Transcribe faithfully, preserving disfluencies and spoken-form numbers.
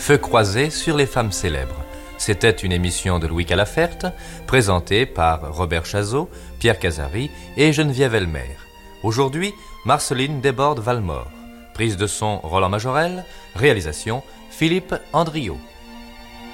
Feu croisé sur les femmes célèbres. C'était une émission de Louis Calaferte, présentée par Robert Chazot, Pierre Casari et Geneviève Elmer. Aujourd'hui, Marceline Desbordes-Valmore. Prise de son Roland Majorel, réalisation Philippe Andriot.